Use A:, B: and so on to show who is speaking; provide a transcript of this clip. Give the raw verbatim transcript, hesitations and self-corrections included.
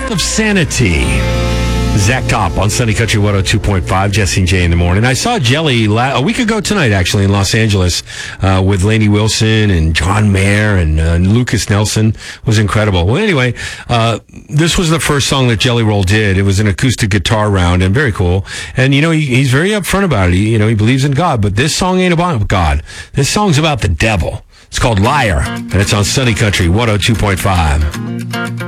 A: of Sanity. Zach Top on Sunny Country one oh two point five, Jesse and Jay in the morning. I saw Jelly la- a week ago tonight, actually, in Los Angeles uh, with Lainey Wilson and John Mayer and uh, Lucas Nelson. It was incredible. Well, anyway, uh, this was the first song that Jelly Roll did. It was an acoustic guitar round and very cool. And, you know, he, he's very upfront about it. He, you know, he believes in God, but this song ain't about God. This song's about the devil. It's called Liar, and it's on Sunny Country one oh two point five.